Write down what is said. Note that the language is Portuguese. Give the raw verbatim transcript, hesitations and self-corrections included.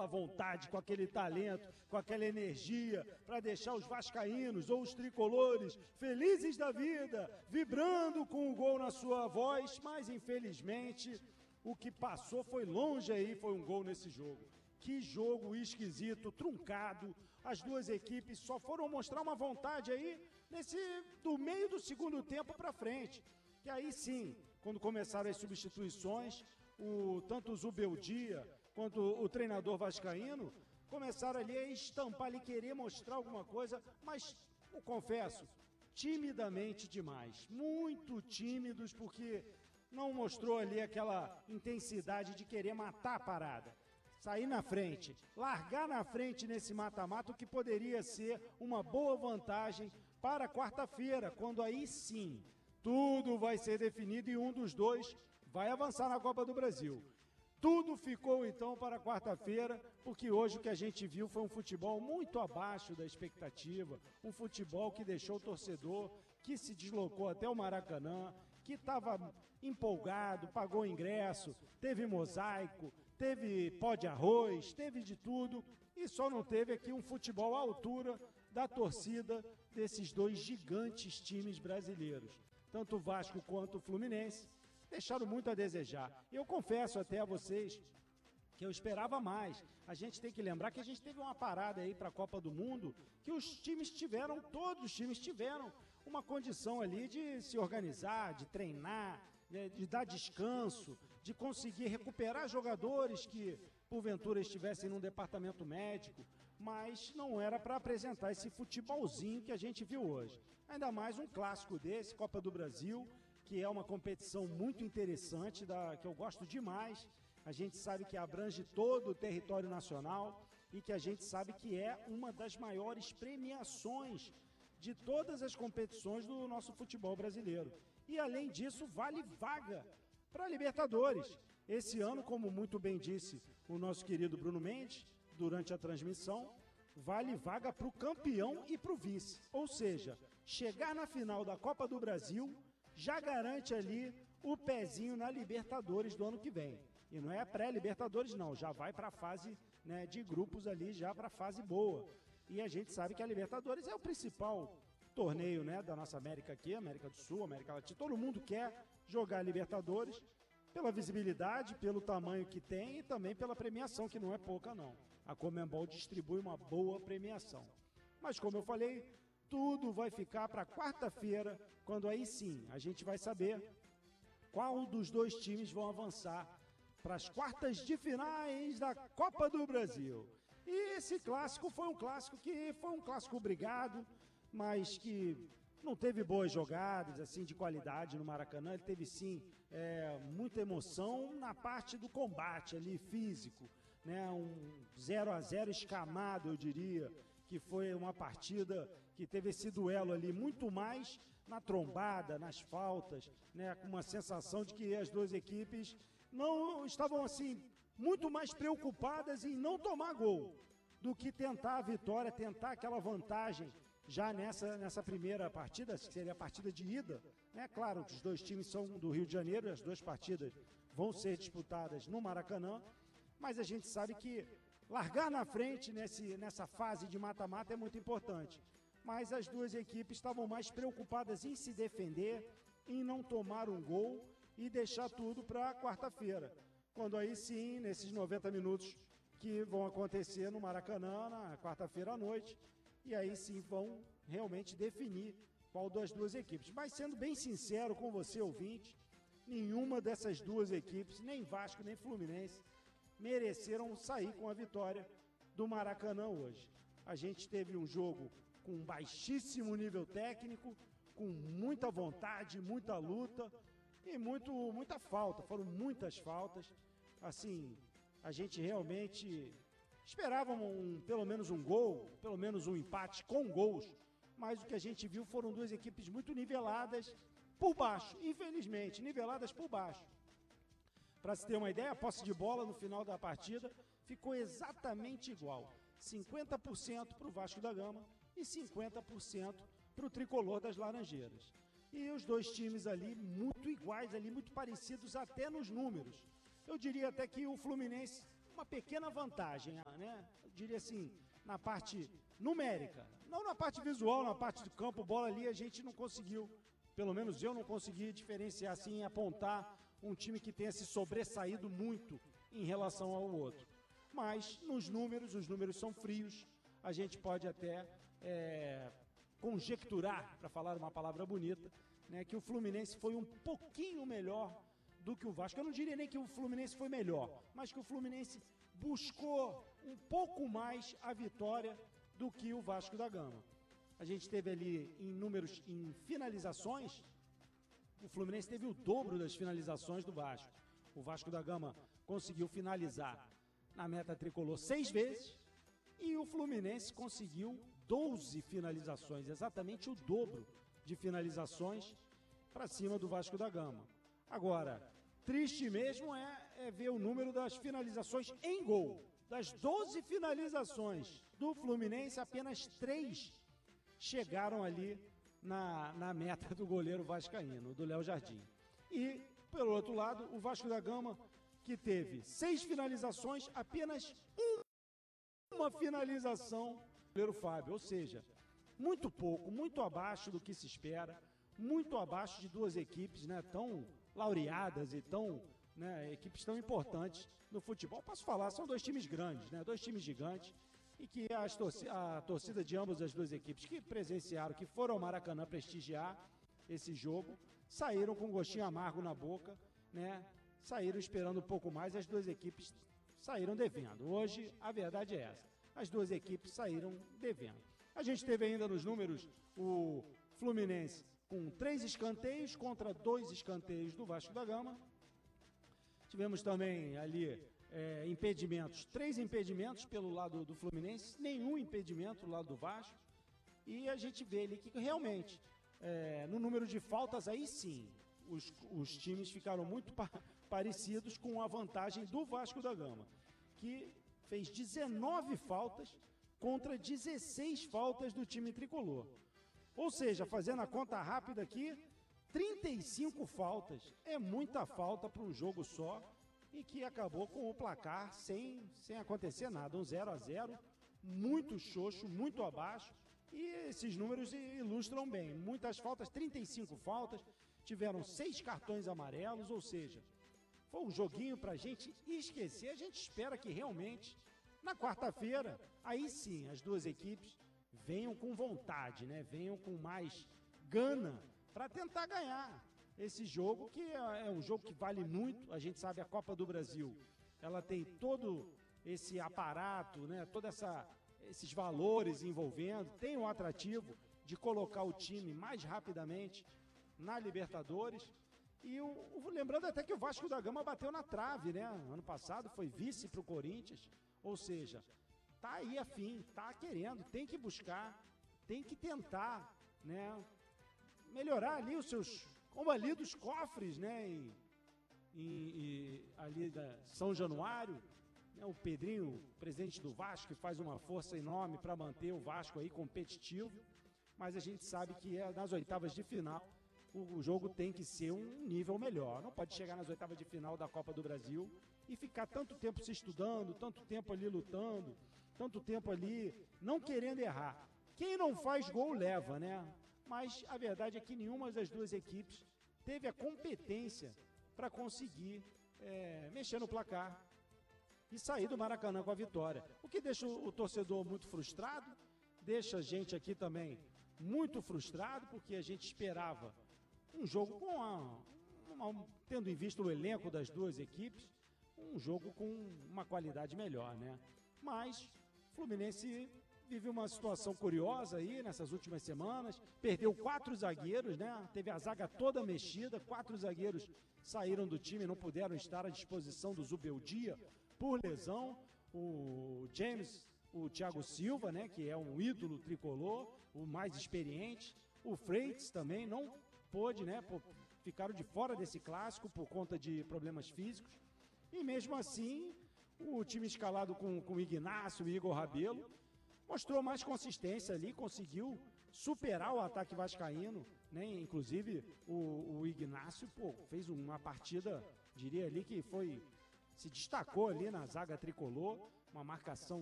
aquela vontade, com aquele talento, com aquela energia, para deixar os vascaínos ou os tricolores felizes da vida, vibrando com o gol na sua voz, mas infelizmente o que passou foi longe aí, foi um gol nesse jogo. Que jogo esquisito, truncado, as duas equipes só foram mostrar uma vontade aí nesse, do meio do segundo tempo para frente, que aí sim, quando começaram as substituições, o, tanto o Zubeldia quanto o treinador vascaíno começaram ali a estampar, ali querer mostrar alguma coisa, mas eu confesso, timidamente demais, muito tímidos, porque não mostrou ali aquela intensidade de querer matar a parada. Sair na frente, largar na frente nesse mata-mata, o que poderia ser uma boa vantagem para quarta-feira, quando aí sim, tudo vai ser definido e um dos dois vai avançar na Copa do Brasil. Tudo ficou então para quarta-feira, porque hoje o que a gente viu foi um futebol muito abaixo da expectativa, um futebol que deixou o torcedor, que se deslocou até o Maracanã, que estava empolgado, pagou ingresso, teve mosaico, teve pó de arroz, teve de tudo, e só não teve aqui um futebol à altura da torcida desses dois gigantes times brasileiros. Tanto o Vasco quanto o Fluminense deixaram muito a desejar. Eu confesso até a vocês que eu esperava mais. A gente tem que lembrar que a gente teve uma parada aí para a Copa do Mundo, que os times tiveram, todos os times tiveram uma condição ali de se organizar, de treinar, de, de dar descanso, de conseguir recuperar jogadores que porventura estivessem num departamento médico, mas não era para apresentar esse futebolzinho que a gente viu hoje. Ainda mais um clássico desse, Copa do Brasil, que é uma competição muito interessante, da, que eu gosto demais. A gente sabe que abrange todo o território nacional e que a gente sabe que é uma das maiores premiações de todas as competições do nosso futebol brasileiro. E além disso, vale vaga para a Libertadores. Esse ano, como muito bem disse o nosso querido Bruno Mendes, durante a transmissão, vale vaga para o campeão e para o vice. Ou seja, chegar na final da Copa do Brasil já garante ali o pezinho na Libertadores do ano que vem. E não é pré-Libertadores não, já vai para a fase, né, de grupos ali, já para a fase boa. E a gente sabe que a Libertadores é o principal torneio, né, da nossa América aqui, América do Sul, América Latina. Todo mundo quer jogar a Libertadores pela visibilidade, pelo tamanho que tem e também pela premiação, que não é pouca não. A Conmebol distribui uma boa premiação. Mas como eu falei, tudo vai ficar para quarta-feira, quando aí sim a gente vai saber qual dos dois times vão avançar para as quartas de finais da Copa do Brasil. E esse clássico foi um clássico que foi um clássico obrigado, mas que não teve boas jogadas assim de qualidade no Maracanã. Ele teve sim é, muita emoção na parte do combate ali físico, né? Um zero a zero escamado, eu diria, que foi uma partida que teve esse duelo ali muito mais na trombada, nas faltas, né? Com uma sensação de que as duas equipes não estavam assim muito mais preocupadas em não tomar gol do que tentar a vitória, tentar aquela vantagem já nessa, nessa primeira partida, que seria a partida de ida, né? Claro que os dois times são do Rio de Janeiro e as duas partidas vão ser disputadas no Maracanã, mas a gente sabe que largar na frente nesse, nessa fase de mata-mata é muito importante. Mas as duas equipes estavam mais preocupadas em se defender, em não tomar um gol e deixar tudo para quarta-feira, quando aí sim, nesses noventa minutos que vão acontecer no Maracanã, na quarta-feira à noite, e aí sim vão realmente definir qual das duas equipes. Mas sendo bem sincero com você, ouvinte, nenhuma dessas duas equipes, nem Vasco nem Fluminense, mereceram sair com a vitória do Maracanã hoje. A gente teve um jogo com baixíssimo nível técnico, com muita vontade, muita luta e muito, muita falta. Foram muitas faltas. Assim, a gente realmente esperava um, pelo menos um gol, pelo menos um empate com gols, mas o que a gente viu foram duas equipes muito niveladas por baixo, infelizmente, niveladas por baixo. Para se ter uma ideia, a posse de bola no final da partida ficou exatamente igual. cinquenta por cento para o Vasco da Gama e cinquenta por cento para o Tricolor das Laranjeiras. E os dois times ali muito iguais, ali muito parecidos até nos números. Eu diria até que o Fluminense uma pequena vantagem, né? Eu diria assim, na parte numérica, não na parte visual, na parte do campo, bola ali, a gente não conseguiu, pelo menos eu não consegui diferenciar assim, apontar um time que tenha se sobressaído muito em relação ao outro. Mas nos números, os números são frios, a gente pode até é, conjecturar, para falar uma palavra bonita, né, que o Fluminense foi um pouquinho melhor do que o Vasco. Eu não diria nem que o Fluminense foi melhor, mas que o Fluminense buscou um pouco mais a vitória do que o Vasco da Gama. A gente teve ali em números, em finalizações, o Fluminense teve o dobro das finalizações do Vasco. O Vasco da Gama conseguiu finalizar na meta tricolor seis vezes e o Fluminense conseguiu doze finalizações, exatamente o dobro de finalizações para cima do Vasco da Gama. Agora, triste mesmo é, é ver o número das finalizações em gol. Das doze finalizações do Fluminense, apenas três chegaram ali na, na meta do goleiro vascaíno, do Léo Jardim. E, pelo outro lado, o Vasco da Gama, que teve seis finalizações, apenas uma finalização do goleiro Fábio. Ou seja, muito pouco, muito abaixo do que se espera, muito abaixo de duas equipes, né, tão laureadas e tão, né, equipes tão importantes no futebol. Posso falar, são dois times grandes, né, dois times gigantes, e que as torci a torcida de ambas as duas equipes que presenciaram, que foram ao Maracanã prestigiar esse jogo, saíram com um gostinho amargo na boca, né, saíram esperando um pouco mais, as duas equipes saíram devendo. Hoje, a verdade é essa, as duas equipes saíram devendo. A gente teve ainda nos números o Fluminense com três escanteios contra dois escanteios do Vasco da Gama. Tivemos também ali é, impedimentos, três impedimentos pelo lado do Fluminense, nenhum impedimento do lado do Vasco. E a gente vê ali que realmente, é, no número de faltas, aí sim, os, os times ficaram muito pa parecidos com a vantagem do Vasco da Gama, que fez dezenove faltas contra dezesseis faltas do time tricolor. Ou seja, fazendo a conta rápida aqui, trinta e cinco faltas. É muita falta para um jogo só e que acabou com o placar sem, sem acontecer nada. Um zero a zero, muito xoxo, muito abaixo. E esses números ilustram bem. Muitas faltas, trinta e cinco faltas, tiveram seis cartões amarelos, ou seja, foi um joguinho para a gente esquecer. A gente espera que realmente, na quarta-feira, aí sim, as duas equipes venham com vontade, né? Venham com mais gana para tentar ganhar esse jogo, que é, é um jogo que vale muito. A gente sabe, a Copa do Brasil, ela tem todo esse aparato, né? Toda essa esses valores envolvendo, tem o atrativo de colocar o time mais rapidamente na Libertadores. E o, o, lembrando até que o Vasco da Gama bateu na trave, né? Ano passado foi vice para o Corinthians, ou seja, tá aí afim, tá querendo, tem que buscar, tem que tentar, né? Melhorar ali os seus, como ali dos cofres, né? E, e, e ali da São Januário, né? O Pedrinho, presidente do Vasco, que faz uma força enorme para manter o Vasco aí competitivo, mas a gente sabe que é nas oitavas de final o jogo tem que ser um nível melhor. Não pode chegar nas oitavas de final da Copa do Brasil e ficar tanto tempo se estudando, tanto tempo ali lutando, tanto tempo ali não querendo errar. Quem não faz gol leva, né? Mas a verdade é que nenhuma das duas equipes teve a competência para conseguir é, mexer no placar e sair do Maracanã com a vitória. O que deixa o torcedor muito frustrado, deixa a gente aqui também muito frustrado, porque a gente esperava um jogo com a, uma, tendo em vista o elenco das duas equipes, um jogo com uma qualidade melhor, né? Mas o Fluminense vive uma situação curiosa aí nessas últimas semanas, perdeu quatro zagueiros, né? Teve a zaga toda mexida, quatro zagueiros saíram do time, não puderam estar à disposição do Zubeldia por lesão. O James, o Thiago Silva, né, que é um ídolo tricolor, o mais experiente, o Freitas também não pôde, né, por, ficaram de fora desse clássico por conta de problemas físicos, e mesmo assim o time escalado com, com o Ignacio e Igor Rabelo mostrou mais consistência ali, conseguiu superar o ataque vascaíno, né, inclusive o, o Ignacio, pô, fez uma partida, diria ali que foi se destacou ali na zaga tricolor, uma marcação